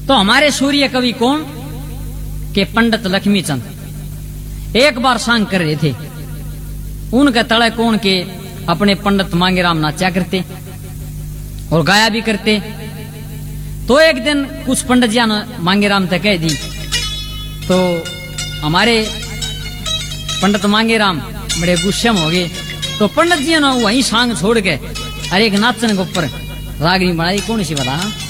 तो हमारे सूर्य कवि कौन के पंडित लक्ष्मीचंद एक बार सांग कर रहे थे। उनके तले कौन के अपने पंडित मांगेराम नाचा करते और गाया भी करते। तो एक दिन कुछ पंडित जी ने मांगेराम तक कह दी, तो हमारे पंडित मांगेराम बड़े गुस्से में हो गए। तो पंडित जी ने वहीं सांग छोड़ के अरे एक नाचन के ऊपर रागनी बनाई, कौन सी बता